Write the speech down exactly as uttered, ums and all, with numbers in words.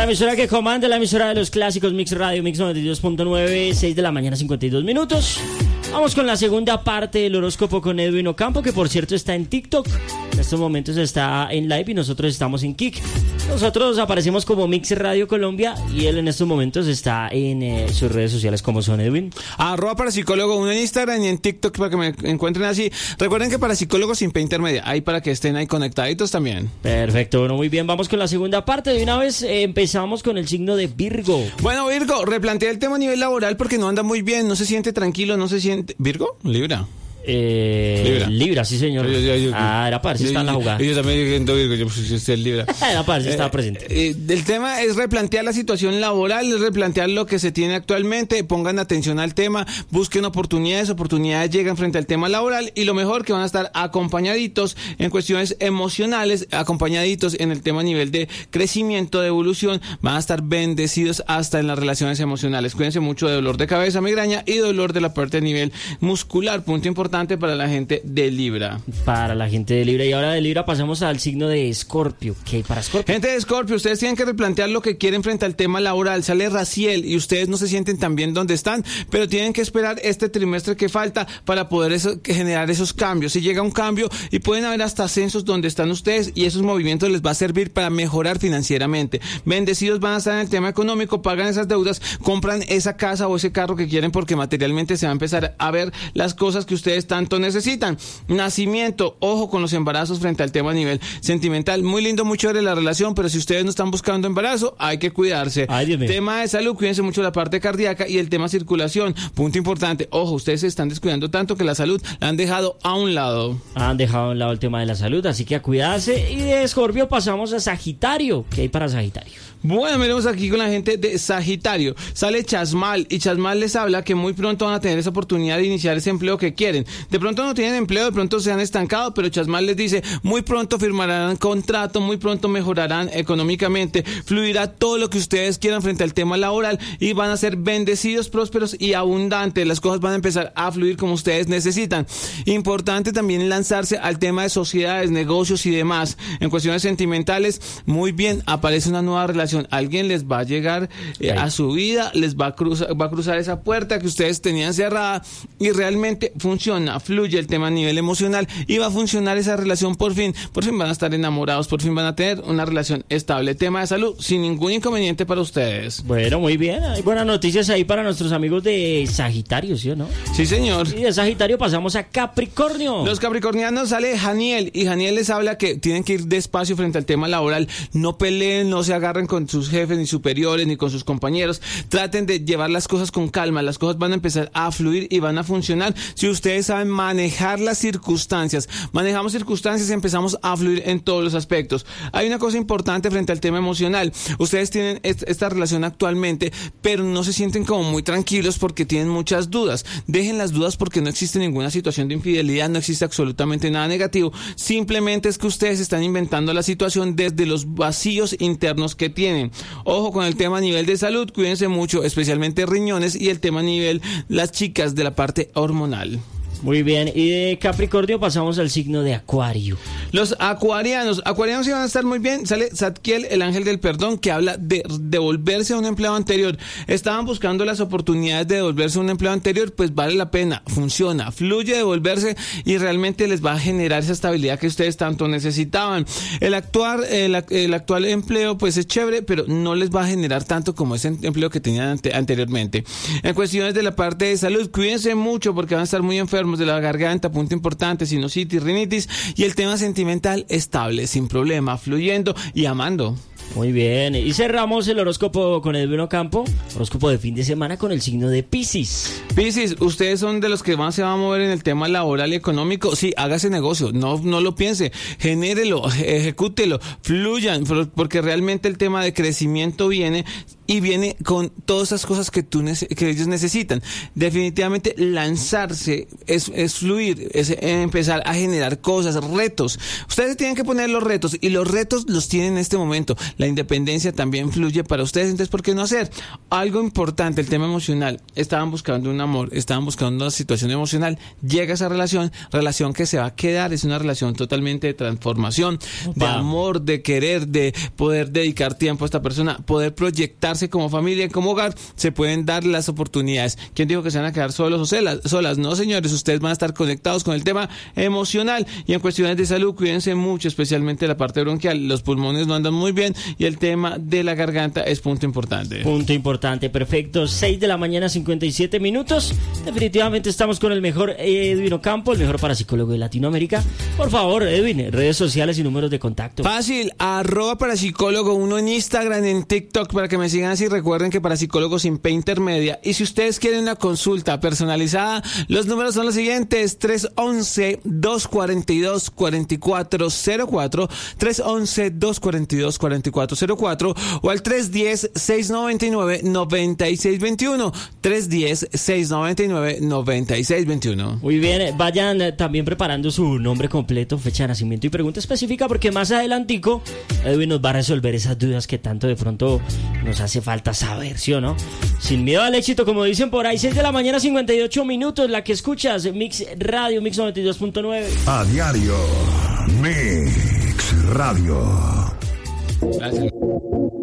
La emisora que comanda, la emisora de los clásicos, Mix Radio, Mix noventa y dos punto nueve, seis de la mañana, cincuenta y dos minutos. Vamos con la segunda parte del horóscopo con Edwin Ocampo, que por cierto está en TikTok. En estos momentos está en live y nosotros estamos en Kik. Nosotros aparecemos como Mix Radio Colombia y él en estos momentos está en eh, sus redes sociales. ¿Cómo son, Edwin? Arroba Parapsicólogo uno en Instagram y en TikTok para que me encuentren así. Recuerden que Parapsicólogo sin P intermedia, ahí para que estén ahí conectaditos también. Perfecto, bueno, muy bien. Vamos con la segunda parte. De una vez eh, empezamos con el signo de Virgo. Bueno, Virgo, replantea el tema a nivel laboral porque no anda muy bien, no se siente tranquilo, no se siente... ¿Virgo? Libra. Eh, Libra. Libra, sí señor. Yo, yo, yo, ah, era para ver si está en la jugada. Yo también diciendo Virgo, yo pues es el Libra. Era para ver si estaba presente. Eh, eh, el tema es replantear la situación laboral, es replantear lo que se tiene actualmente, pongan atención al tema, busquen oportunidades, oportunidades llegan frente al tema laboral y lo mejor que van a estar acompañaditos en cuestiones emocionales, acompañaditos en el tema a nivel de crecimiento, de evolución, van a estar bendecidos hasta en las relaciones emocionales. Cuídense mucho de dolor de cabeza, migraña y dolor de la parte a nivel muscular, punto importante para la gente de Libra. Para la gente de Libra. Y ahora de Libra pasamos al signo de Escorpio. ¿Qué hay para Escorpio? Gente de Escorpio, ustedes tienen que replantear lo que quieren frente al tema laboral. Sale Raciel y ustedes no se sienten tan bien donde están, pero tienen que esperar este trimestre que falta para poder eso, generar esos cambios. Si llega un cambio y pueden haber hasta ascensos donde están ustedes y esos movimientos les va a servir para mejorar financieramente. Bendecidos van a estar en el tema económico, pagan esas deudas, compran esa casa o ese carro que quieren porque materialmente se va a empezar a ver las cosas que ustedes tanto necesitan. Nacimiento, ojo con los embarazos frente al tema a nivel sentimental. Muy lindo, muy chévere la relación, pero si ustedes no están buscando embarazo, hay que cuidarse. Ay, Dios mío. Tema de salud, cuídense mucho la parte cardíaca y el tema circulación. Punto importante, ojo, ustedes se están descuidando tanto que la salud la han dejado a un lado. Han dejado a un lado el tema de la salud, así que a cuidarse. Y de Escorpio pasamos a Sagitario. ¿Qué hay para Sagitario? Bueno, miremos aquí con la gente de Sagitario. Sale Chasmal y Chasmal les habla que muy pronto van a tener esa oportunidad de iniciar ese empleo que quieren. De pronto no tienen empleo, de pronto se han estancado, pero Chasmal les dice, muy pronto firmarán contrato, muy pronto mejorarán económicamente, fluirá todo lo que ustedes quieran frente al tema laboral y van a ser bendecidos, prósperos y abundantes. Las cosas van a empezar a fluir como ustedes necesitan. Importante también lanzarse al tema de sociedades, negocios y demás. En cuestiones sentimentales, muy bien, aparece una nueva relación. Alguien les va a llegar eh, a su vida, les va a cruzar, va a cruzar esa puerta que ustedes tenían cerrada y realmente funciona, fluye el tema a nivel emocional y va a funcionar esa relación por fin, por fin van a estar enamorados, por fin van a tener una relación estable. Tema de salud, sin ningún inconveniente para ustedes. Bueno, muy bien, hay buenas noticias ahí para nuestros amigos de Sagitario, ¿sí o no? Sí, señor. Y de Sagitario pasamos a Capricornio. Los capricornianos sale Janiel y Janiel les habla que tienen que ir despacio frente al tema laboral, no peleen, no se agarren con sus jefes ni superiores ni con sus compañeros, traten de llevar las cosas con calma, las cosas van a empezar a fluir y van a funcionar si ustedes saben manejar las circunstancias. Manejamos circunstancias y empezamos a fluir en todos los aspectos. Hay una cosa importante frente al tema emocional, ustedes tienen est- esta relación actualmente, pero no se sienten como muy tranquilos porque tienen muchas dudas. Dejen las dudas porque no existe ninguna situación de infidelidad, no existe absolutamente nada negativo, simplemente es que ustedes están inventando la situación desde los vacíos internos que tienen. Ojo con el tema a nivel de salud, cuídense mucho, especialmente riñones y el tema a nivel las chicas de la parte hormonal. Muy bien, y de Capricornio pasamos al signo de Acuario. Los acuarianos, acuarianos iban a estar muy bien. Sale Zadkiel, el ángel del perdón, que habla de devolverse a un empleo anterior. Estaban buscando las oportunidades de devolverse a un empleo anterior, pues vale la pena, funciona, fluye devolverse y realmente les va a generar esa estabilidad que ustedes tanto necesitaban. El actuar, el, el actual empleo pues es chévere, pero no les va a generar tanto como ese empleo que tenían ante, anteriormente. En cuestiones de la parte de salud, cuídense mucho porque van a estar muy enfermos de la garganta, punto importante, sinusitis, rinitis y el tema sentimental estable, sin problema, fluyendo y amando. Muy bien, y cerramos el horóscopo con Edwin Ocampo, horóscopo de fin de semana con el signo de Piscis. Piscis, ustedes son de los que más se van a mover en el tema laboral y económico. Sí, hágase negocio, no, no lo piense, genérelo, ejecútelo, fluyan, porque realmente el tema de crecimiento viene y viene con todas esas cosas que tú nece- que ellos necesitan. Definitivamente lanzarse es, es fluir, es empezar a generar cosas, retos. Ustedes tienen que poner los retos y los retos los tienen en este momento. La independencia también fluye para ustedes, entonces ¿por qué no hacer? Algo importante, el tema emocional. Estaban buscando un amor, estaban buscando una situación emocional, llega esa relación, relación que se va a quedar, es una relación totalmente de transformación, Opa. de amor, de querer, de poder dedicar tiempo a esta persona, poder proyectarse como familia, como hogar, se pueden dar las oportunidades. ¿Quién dijo que se van a quedar solos o solas? solas? No, señores, ustedes van a estar conectados con el tema emocional y en cuestiones de salud, cuídense mucho, especialmente la parte bronquial, los pulmones no andan muy bien y el tema de la garganta es punto importante. Punto importante, perfecto. seis de la mañana, cincuenta y siete minutos. Definitivamente estamos con el mejor Edwin Ocampo, el mejor parapsicólogo de Latinoamérica. Por favor, Edwin, redes sociales y números de contacto. Fácil, arroba parapsicólogo uno en Instagram, en TikTok, para que me sigan así. Recuerden que Parapsicólogo sin P intermedia. Y si ustedes quieren una consulta personalizada, los números son los siguientes: tres once, dos cuarenta y dos, cuarenta y cuatro cero cuatro, tres once, dos cuarenta y dos, cuarenta y cuatro cero cuatro o al tres diez, seiscientos noventa y nueve, noventa y seis veintiuno, tres diez, seiscientos noventa y nueve, noventa y seis veintiuno. Muy bien, vayan eh, también preparando su nombre completo, fecha de nacimiento y pregunta específica, porque más adelantico Edwin nos va a resolver esas dudas que tanto de pronto nos hace falta saber, ¿sí o no? Sin miedo al éxito, como dicen por ahí. Seis de la mañana, cincuenta y ocho minutos, la que escuchas, Mix Radio, Mix noventa y dos punto nueve. A diario, Mix Radio. Gracias.